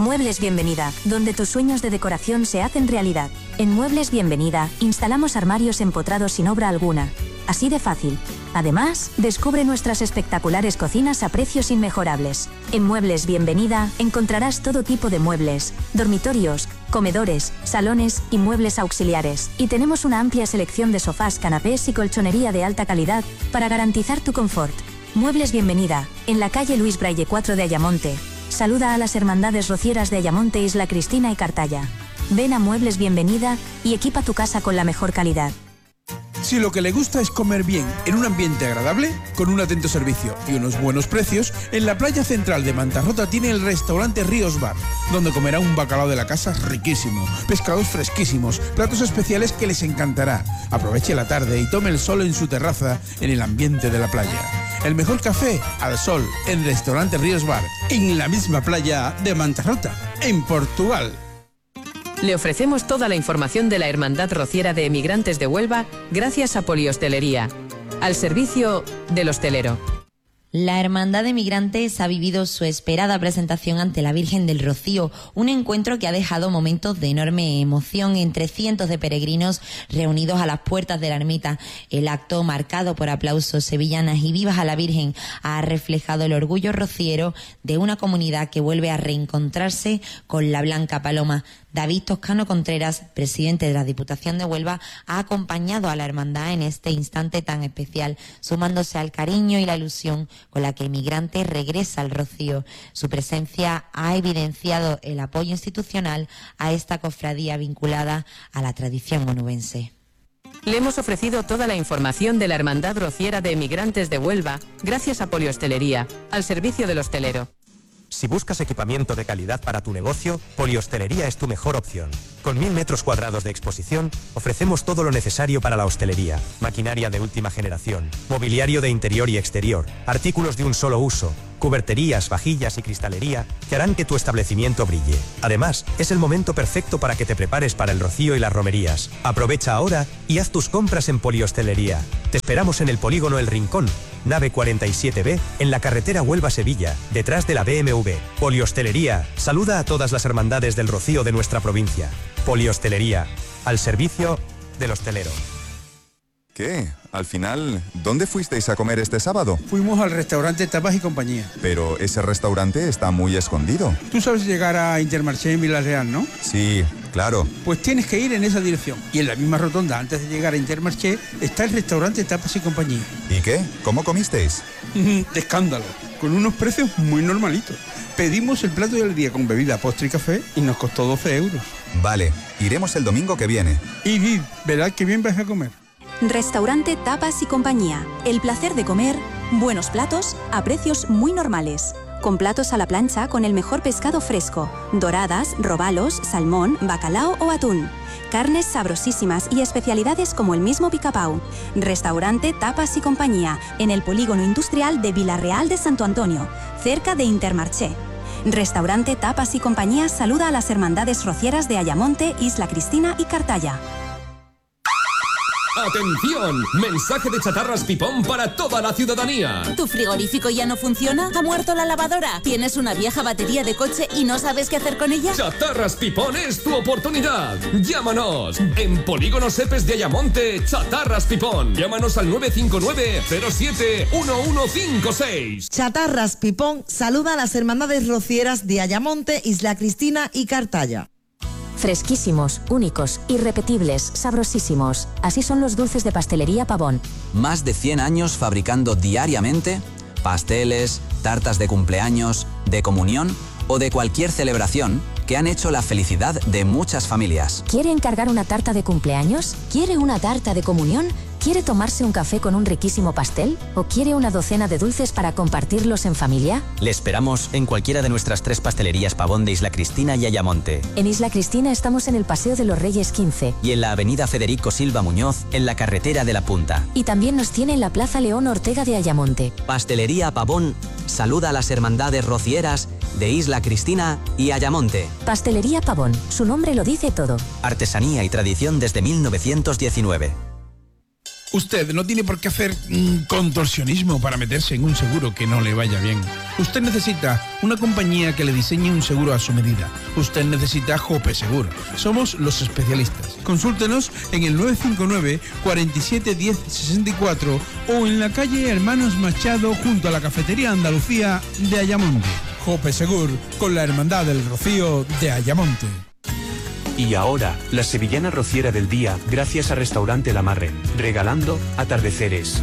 Muebles Bienvenida, donde tus sueños de decoración se hacen realidad. En Muebles Bienvenida, instalamos armarios empotrados sin obra alguna. Así de fácil. Además, descubre nuestras espectaculares cocinas a precios inmejorables. En Muebles Bienvenida encontrarás todo tipo de muebles, dormitorios, comedores, salones y muebles auxiliares. Y tenemos una amplia selección de sofás, canapés y colchonería de alta calidad para garantizar tu confort. Muebles Bienvenida, en la calle Luis Braille 4 de Ayamonte. Saluda a las hermandades rocieras de Ayamonte, Isla Cristina y Cartaya. Ven a Muebles Bienvenida y equipa tu casa con la mejor calidad. Si lo que le gusta es comer bien en un ambiente agradable, con un atento servicio y unos buenos precios, en la playa central de Mantarrota tiene el restaurante Ríos Bar, donde comerá un bacalao de la casa riquísimo, pescados fresquísimos, platos especiales que les encantará. Aproveche la tarde y tome el sol en su terraza en el ambiente de la playa. El mejor café al sol en Restaurante Ríos Bar, en la misma playa de Mantarrota, en Portugal. Le ofrecemos toda la información de la Hermandad Rociera de Emigrantes de Huelva gracias a Polihostelería, al servicio del hostelero. La Hermandad de Migrantes ha vivido su esperada presentación ante la Virgen del Rocío, un encuentro que ha dejado momentos de enorme emoción entre cientos de peregrinos reunidos a las puertas de la ermita. El acto, marcado por aplausos, sevillanas y vivas a la Virgen, ha reflejado el orgullo rociero de una comunidad que vuelve a reencontrarse con la Blanca Paloma. David Toscano Contreras, presidente de la Diputación de Huelva, ha acompañado a la hermandad en este instante tan especial, sumándose al cariño y la ilusión con la que Emigrantes regresa al Rocío. Su presencia ha evidenciado el apoyo institucional a esta cofradía vinculada a la tradición onubense. Le hemos ofrecido toda la información de la Hermandad Rociera de Emigrantes de Huelva gracias a Polihostelería, al servicio del hostelero. Si buscas equipamiento de calidad para tu negocio, Polihostelería es tu mejor opción. Con 1000 metros cuadrados de exposición, ofrecemos todo lo necesario para la hostelería, maquinaria de última generación, mobiliario de interior y exterior, artículos de un solo uso, cuberterías, vajillas y cristalería que harán que tu establecimiento brille. Además, es el momento perfecto para que te prepares para el rocío y las romerías. Aprovecha ahora y haz tus compras en Polihostelería. Te esperamos en el polígono El Rincón, nave 47B, en la carretera Huelva-Sevilla, detrás de la BMW. Polihostelería saluda a todas las hermandades del Rocío de nuestra provincia. Polihostelería, al servicio del hostelero. ¿Qué? Al final, ¿dónde fuisteis a comer este sábado? Fuimos al restaurante Tapas y Compañía. Pero ese restaurante está muy escondido. Tú sabes llegar a Intermarché en Villarreal, ¿no? Sí, claro. Pues tienes que ir en esa dirección. Y en la misma rotonda, antes de llegar a Intermarché, está el restaurante Tapas y Compañía. ¿Y qué? ¿Cómo comisteis? De escándalo, con unos precios muy normalitos. Pedimos el plato del día con bebida, postre y café y nos costó 12 euros. Vale, iremos el domingo que viene. Y verás que bien vas a comer. Restaurante Tapas y Compañía. El placer de comer, buenos platos a precios muy normales. Con platos a la plancha con el mejor pescado fresco, doradas, robalos, salmón, bacalao o atún. Carnes sabrosísimas y especialidades como el mismo picapau. Restaurante Tapas y Compañía, en el polígono industrial de Villarreal de Santo Antonio, cerca de Intermarché. Restaurante Tapas y Compañía saluda a las hermandades rocieras de Ayamonte, Isla Cristina y Cartaya. ¡Atención! Mensaje de Chatarras Pipón para toda la ciudadanía. ¿Tu frigorífico ya no funciona? ¿Ha muerto la lavadora? ¿Tienes una vieja batería de coche y no sabes qué hacer con ella? Chatarras Pipón es tu oportunidad. Llámanos. En Polígono Sepes de Ayamonte, Chatarras Pipón. Llámanos al 959-07-1156. Chatarras Pipón saluda a las hermandades rocieras de Ayamonte, Isla Cristina y Cartaya. Fresquísimos, únicos, irrepetibles, sabrosísimos. Así son los dulces de Pastelería Pavón. Más de 100 años fabricando diariamente pasteles, tartas de cumpleaños, de comunión o de cualquier celebración que han hecho la felicidad de muchas familias. ¿Quiere encargar una tarta de cumpleaños? ¿Quiere una tarta de comunión? ¿Quiere tomarse un café con un riquísimo pastel? ¿O quiere una docena de dulces para compartirlos en familia? Le esperamos en cualquiera de nuestras 3 pastelerías Pavón de Isla Cristina y Ayamonte. En Isla Cristina estamos en el Paseo de los Reyes 15. Y en la avenida Federico Silva Muñoz, en la carretera de la Punta. Y también nos tiene en la Plaza León Ortega de Ayamonte. Pastelería Pavón saluda a las hermandades rocieras de Isla Cristina y Ayamonte. Pastelería Pavón, su nombre lo dice todo. Artesanía y tradición desde 1919. Usted no tiene por qué hacer contorsionismo para meterse en un seguro que no le vaya bien. Usted necesita una compañía que le diseñe un seguro a su medida. Usted necesita Jope Seguro. Somos los especialistas. Consúltenos en el 959 47 10 64 o en la calle Hermanos Machado junto a la Cafetería Andalucía de Ayamonte. Jope Seguro, con la Hermandad del Rocío de Ayamonte. Y ahora, la sevillana rociera del día, gracias a Restaurante La Marre, regalando atardeceres.